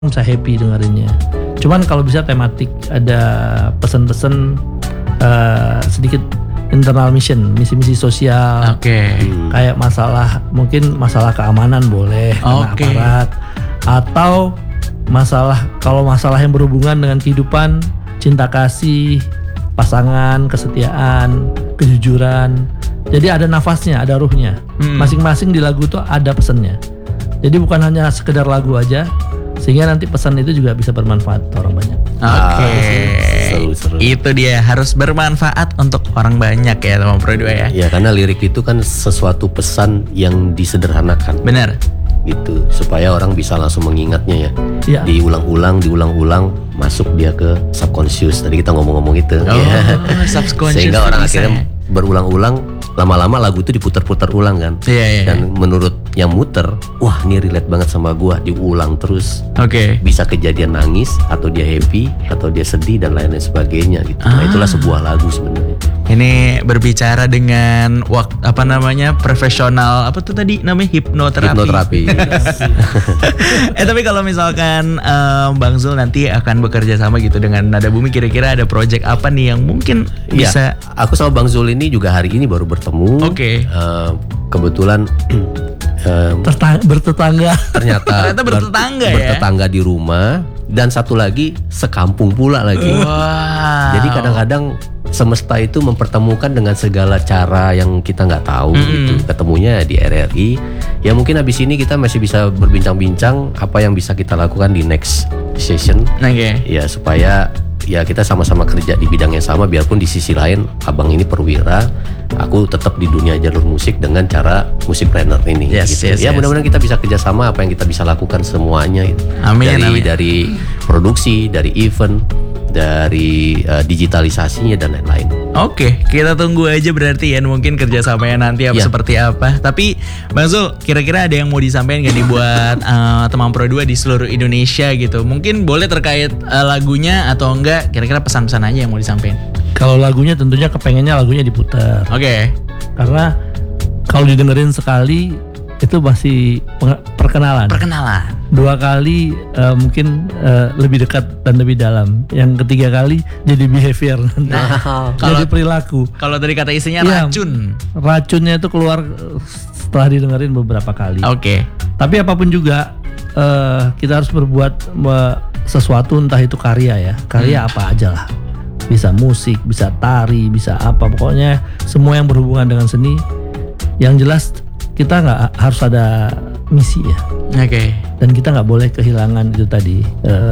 bisa happy dengerinnya. Cuman kalau bisa tematik, ada pesan-pesan sedikit internal mission, misi-misi sosial. Kayak mungkin masalah keamanan boleh kena aparat, atau kalau masalah yang berhubungan dengan kehidupan, cinta kasih, pasangan, kesetiaan, kejujuran. Jadi ada nafasnya, ada ruhnya. Masing-masing di lagu itu ada pesannya. Jadi bukan hanya sekedar lagu aja, sehingga nanti pesan itu juga bisa bermanfaat untuk orang banyak. Seru. Itu dia, harus bermanfaat untuk orang banyak ya teman Pro 2 ya. Ya, karena lirik itu kan sesuatu pesan yang disederhanakan. Benar. Gitu, supaya orang bisa langsung mengingatnya ya. Ya. Diulang-ulang masuk dia ke subconscious. Tadi kita ngomong-ngomong itu. Subconscious. Sehingga orang akhirnya berulang-ulang, lama-lama lagu itu diputar-putar ulang kan. Dan menurut yang muter, wah ini relate banget sama gua, diulang terus. Bisa kejadian nangis, atau dia happy, atau dia sedih dan lain-lain sebagainya gitu. Nah, itulah sebuah lagu sebenarnya. Ini berbicara dengan profesional, apa tuh tadi namanya, hipnoterapi. Tapi kalau misalkan Bang Zul nanti akan bekerja sama gitu dengan Nada Bumi, kira-kira ada project apa nih yang mungkin bisa? Aku sama Bang Zul ini juga hari ini baru bertemu. Kebetulan bertetangga. Ternyata bertetangga di rumah, dan satu lagi sekampung pula lagi. Jadi kadang-kadang semesta itu mempertemukan dengan segala cara yang kita nggak tahu gitu. Ketemunya di RRI. Ya mungkin habis ini kita masih bisa berbincang-bincang apa yang bisa kita lakukan di next session. Ya supaya ya kita sama-sama kerja di bidang yang sama, biarpun di sisi lain abang ini perwira, aku tetap di dunia jalur musik dengan cara musikpreneur ini. Mudah-mudahan kita bisa kerjasama, apa yang kita bisa lakukan semuanya gitu. Amin. Dari produksi, dari event, dari digitalisasinya dan lain-lain. Kita tunggu aja berarti ya, mungkin kerjasamanya nanti seperti apa. Tapi Bang Zul, kira-kira ada yang mau disampaikan gak nih buat teman Pro 2 di seluruh Indonesia gitu? Mungkin boleh terkait lagunya atau enggak, kira-kira pesan-pesan aja yang mau disampaikan. Kalau lagunya tentunya kepengennya lagunya diputar. Karena kalau didengerin sekali itu masih perkenalan. 2 kali mungkin lebih dekat dan lebih dalam. Yang 3 kali jadi behavior. Jadi perilaku. Kalau tadi kata isinya racun. Racunnya itu keluar setelah didengerin beberapa kali. Tapi apapun juga kita harus berbuat sesuatu, entah itu karya ya. Karya apa aja lah. Bisa musik, bisa tari, bisa apa. Pokoknya semua yang berhubungan dengan seni. Yang jelas kita nggak harus ada misi ya. Dan kita nggak boleh kehilangan itu tadi,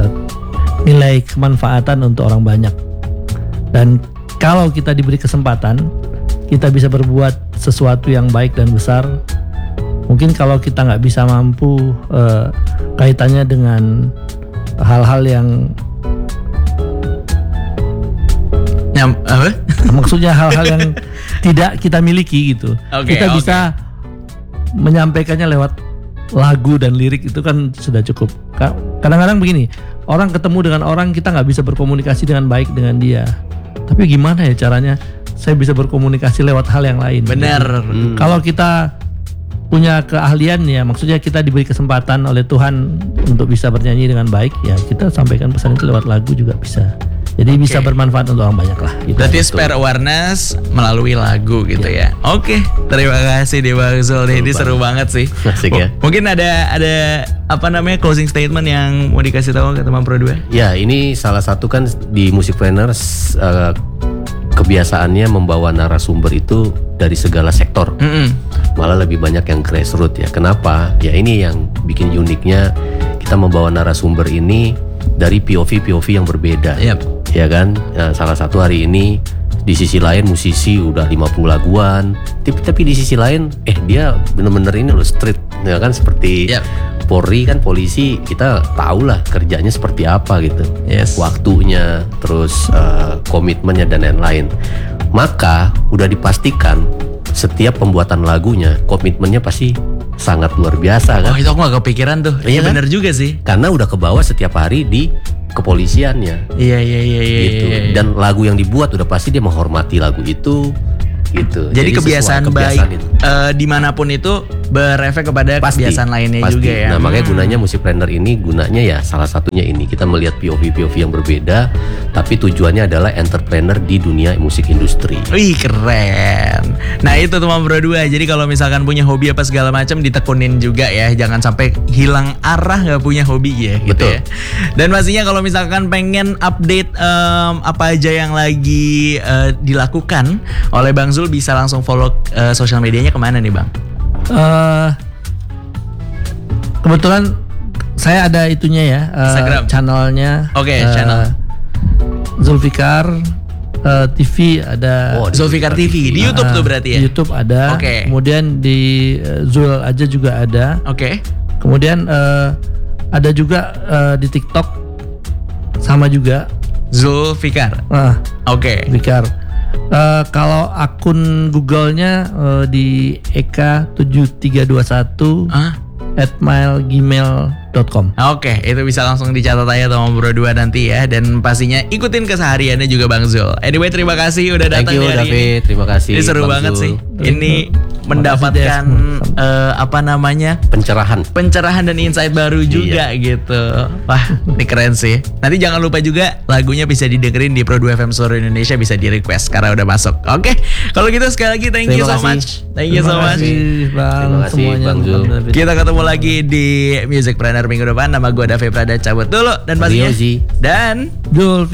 nilai kemanfaatan untuk orang banyak. Dan kalau kita diberi kesempatan, kita bisa berbuat sesuatu yang baik dan besar. Mungkin kalau kita nggak bisa mampu kaitannya dengan hal-hal yang maksudnya hal-hal yang tidak kita miliki gitu. Kita bisa menyampaikannya lewat lagu dan lirik, itu kan sudah cukup. Kadang-kadang begini, orang ketemu dengan orang, kita nggak bisa berkomunikasi dengan baik dengan dia. Tapi gimana ya caranya saya bisa berkomunikasi lewat hal yang lain? Benar. Kalau kita punya keahlian ya, maksudnya kita diberi kesempatan oleh Tuhan untuk bisa bernyanyi dengan baik, ya kita sampaikan pesan itu lewat lagu juga bisa. Jadi bisa bermanfaat untuk orang banyak lah gitu. Berarti spread awareness melalui lagu gitu ya. Terima kasih deh Bang Zul. Ini seru banget sih. Asik ya. Mungkin ada closing statement yang mau dikasih tahu ke teman Pro 2? Ya, ini salah satu kan di musikpreneur kebiasaannya membawa narasumber itu dari segala sektor. Malah lebih banyak yang grassroots ya. Kenapa? Ya ini yang bikin uniknya, kita membawa narasumber ini dari POV yang berbeda. Ya kan, salah satu hari ini di sisi lain musisi udah 50 laguan, tapi di sisi lain dia bener-bener ini loh street, ya kan, seperti Polri kan, polisi kita tahu lah kerjanya seperti apa gitu, waktunya, terus komitmennya dan lain-lain. Maka udah dipastikan setiap pembuatan lagunya komitmennya pasti sangat luar biasa kan. Itu aku gak kepikiran tuh. Iya kan? Bener juga sih. Karena udah kebawa setiap hari di kepolisiannya. Iya. Gitu. Dan lagu yang dibuat udah pasti dia menghormati lagu itu gitu. Jadi kebiasaan baik dimanapun itu berefek kepada kebiasaan lainnya pasti. juga ya. Nah makanya gunanya Musicpreneur ini gunanya ya salah satunya ini, kita melihat POV yang berbeda, tapi tujuannya adalah entrepreneur di dunia musik industri. Wih keren. Nah itu teman Bro 2. Jadi kalau misalkan punya hobi apa segala macam ditekunin juga ya, jangan sampai hilang arah nggak punya hobi ya. Gitu. Betul. Ya. Dan pastinya kalau misalkan pengen update apa aja yang lagi dilakukan oleh Bang Zul, bisa langsung follow sosial medianya kemana nih Bang? Kebetulan saya ada itunya ya, Instagram channelnya. Oke, channel Zulfikar TV ada. Zulfikar TV di YouTube tuh berarti ya? Di YouTube ada. Oke. Kemudian di Zul aja juga ada. Oke. Kemudian ada juga di TikTok sama juga. Zulfikar. Oke. Zulfikar. Kalau akun Google-nya di eka7321 @gmail.com. Oke, itu bisa langsung dicatat aja sama Bro 2 nanti ya. Dan pastinya ikutin kesehariannya juga Bang Zul. Anyway, terima kasih udah datang hari David. ini. Terima kasih. Ini seru Bang banget Zul. sih. Ini mendapatkan pencerahan dan insight baru juga gitu. Wah, ini keren sih. Nanti jangan lupa juga lagunya bisa didengerin di Pro 2 FM seluruh Indonesia, bisa di request karena udah masuk. Oke, kalau gitu sekali lagi thank you so much. Thank you so much. Terima kasih Bang Zul. Kita ketemu lagi di Musicpreneur minggu depan. Nama gue David Prada cabut dulu dan pastinya Rio Zi dan Zul